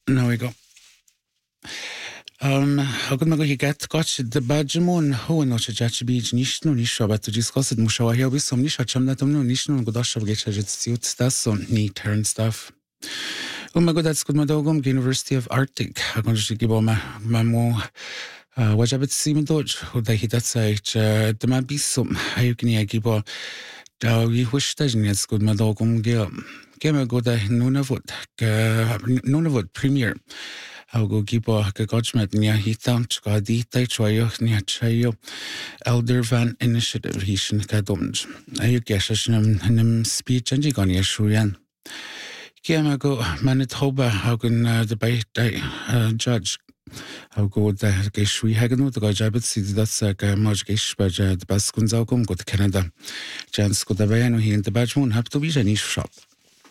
Now we go. Agad me go get got de badgemon ho no chat beach nishno nisha but to discuss it mushawa here with some nisha cham that no nishno go dash get suit stas on neat turn stuff. My god, that's good. Madogum University of Arctic. I'm going to give my more. What I see me dodge. Who they hit that side. The man be some. How can I give a. We wish that it's good. Madogum give me go the Nunavut premier. I'll go give a gotchmet near he thought God the Tachoyo near Chayo Elder Van Initiative. He shouldn't get dumped. I guess I'm speech and you gone yeshuyan. Kiam go Manitoba, how can the bay judge? How go the Geshui Hagano, the Gajabit, see that's like a much gish, but the Baskunzalcom go to Canada. Chance go the Bayano, he in the Badgemon have to be a niche shop.